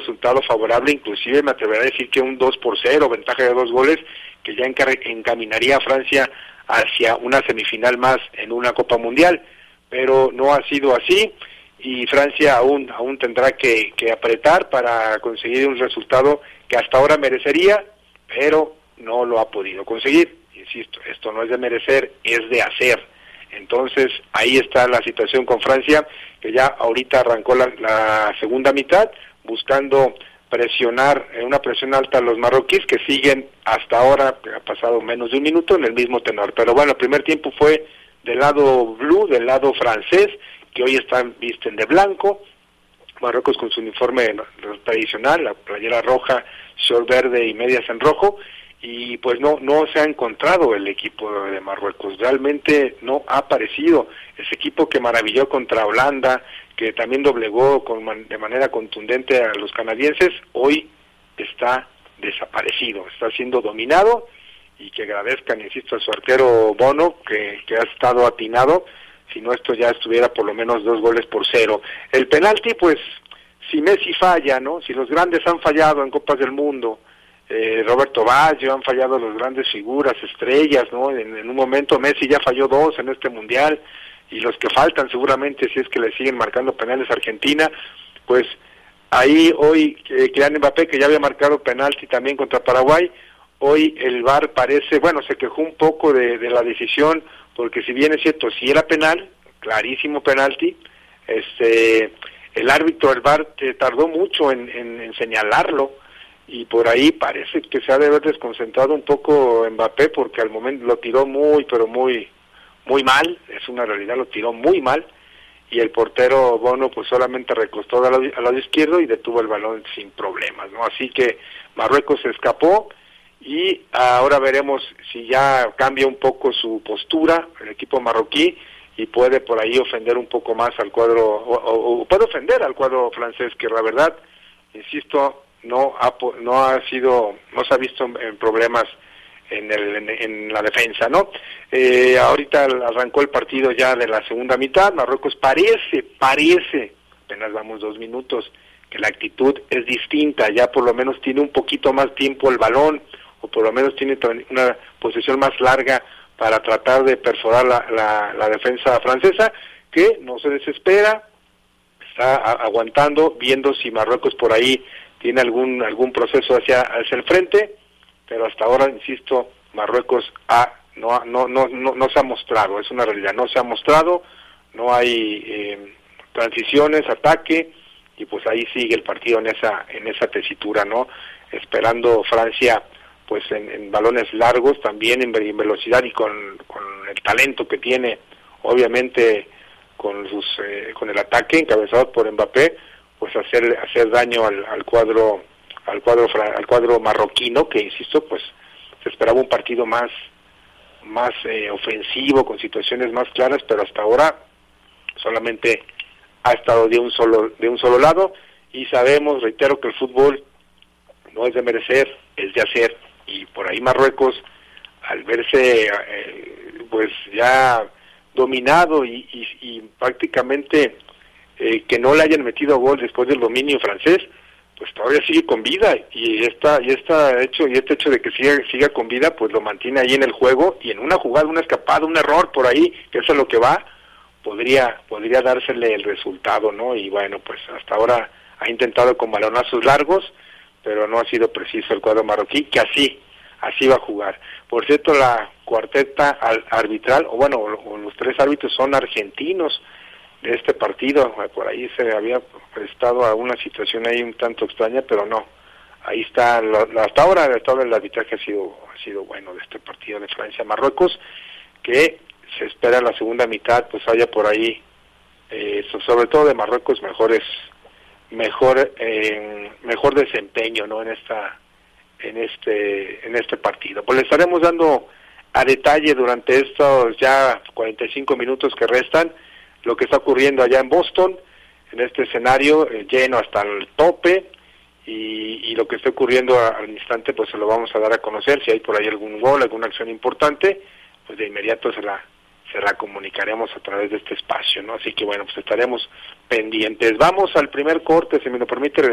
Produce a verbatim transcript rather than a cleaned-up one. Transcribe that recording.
resultado favorable, inclusive me atrevería a decir que un dos por cero, ventaja de dos goles, que ya encaminaría a Francia hacia una semifinal más en una Copa Mundial, pero no ha sido así, y Francia aún aún tendrá que, que apretar para conseguir un resultado que hasta ahora merecería, pero no lo ha podido conseguir. Insisto, esto no es de merecer, es de hacer. Entonces, ahí está la situación con Francia, que ya ahorita arrancó la, la segunda mitad, buscando presionar, en una presión alta a los marroquíes, que siguen hasta ahora, ha pasado menos de un minuto, en el mismo tenor. Pero bueno, el primer tiempo fue del lado blue, del lado francés, que hoy están visten de blanco, Marruecos con su uniforme tradicional, la playera roja, short verde y medias en rojo, y pues no no se ha encontrado el equipo de Marruecos, realmente no ha aparecido. Ese equipo que maravilló contra Holanda, que también doblegó con man, de manera contundente a los canadienses, hoy está desaparecido, está siendo dominado, y que agradezcan, insisto, a su arquero Bono, que, que ha estado atinado, si no esto ya estuviera por lo menos dos goles por cero. El penalti, pues, si Messi falla, ¿no? Si los grandes han fallado en Copas del Mundo, eh, Roberto Baggio, han fallado las grandes figuras, estrellas, ¿no? En, en un momento Messi ya falló dos en este Mundial, y los que faltan seguramente, si es que le siguen marcando penales a Argentina, pues ahí hoy eh, Kylian Mbappé, que ya había marcado penalti también contra Paraguay, hoy el V A R parece, bueno, se quejó un poco de, de la decisión, porque si bien es cierto, si era penal, clarísimo penalti, este, el árbitro, el V A R, eh, tardó mucho en, en, en señalarlo, y por ahí parece que se ha de haber desconcentrado un poco Mbappé, porque al momento lo tiró muy, pero muy, muy mal, es una realidad, lo tiró muy mal, y el portero Bono pues solamente recostó al lado, al lado izquierdo y detuvo el balón sin problemas, ¿no? Así que Marruecos se escapó, y ahora veremos si ya cambia un poco su postura el equipo marroquí, y puede por ahí ofender un poco más al cuadro, o, o, o puede ofender al cuadro francés, que la verdad, insisto, no ha no ha sido, no se ha visto en problemas en, el, en, en la defensa, ¿no? Eh, ahorita arrancó el partido ya de la segunda mitad, Marruecos parece, parece, apenas vamos dos minutos, que la actitud es distinta, ya por lo menos tiene un poquito más tiempo el balón, o por lo menos tiene una posesión más larga para tratar de perforar la, la, la defensa francesa, que no se desespera, está a, aguantando, viendo si Marruecos por ahí tiene algún algún proceso hacia hacia el frente, pero hasta ahora, insisto, Marruecos ha, no, no, no, no, no se ha mostrado, es una realidad, no se ha mostrado, no hay eh, transiciones, ataque, y pues ahí sigue el partido en esa en esa tesitura, ¿no? Esperando Francia pues en, en balones largos, también en, en velocidad y con, con el talento que tiene, obviamente con sus eh, con el ataque encabezado por Mbappé, pues hacer hacer daño al, al cuadro al cuadro al cuadro marroquino, que insisto, pues se esperaba un partido más más eh, ofensivo, con situaciones más claras, pero hasta ahora solamente ha estado de un solo de un solo lado, y sabemos, reitero, que el fútbol no es de merecer, es de hacer, y por ahí Marruecos, al verse eh, pues ya dominado y, y, y prácticamente eh, que no le hayan metido gol después del dominio francés, pues todavía sigue con vida, y esta y esta hecho y este hecho de que siga siga con vida pues lo mantiene ahí en el juego, y en una jugada, una escapada, un error por ahí, que eso es lo que va, podría podría dársele el resultado, ¿no? Y bueno, pues hasta ahora ha intentado con balonazos largos, pero no ha sido preciso el cuadro marroquí, que así así va a jugar. Por cierto, la cuarteta arbitral, o bueno, o los tres árbitros son argentinos de este partido. Por ahí se había prestado a una situación ahí un tanto extraña, pero no, ahí está, lo, hasta ahora hasta ahora el arbitraje ha sido ha sido bueno de este partido de Francia-Marruecos, que se espera la segunda mitad pues haya por ahí, eh, sobre todo de Marruecos, mejores mejor eh, mejor desempeño, ¿no? en esta en este en este partido. Pues le estaremos dando a detalle durante estos ya cuarenta y cinco minutos que restan lo que está ocurriendo allá en Boston, en este escenario eh, lleno hasta el tope, y, y lo que está ocurriendo a, al instante pues se lo vamos a dar a conocer. Si hay por ahí algún gol, alguna acción importante, pues de inmediato se la se la comunicaremos a través de este espacio, ¿no? Así que bueno, pues estaremos pendientes. Vamos al primer corte, si me lo permite.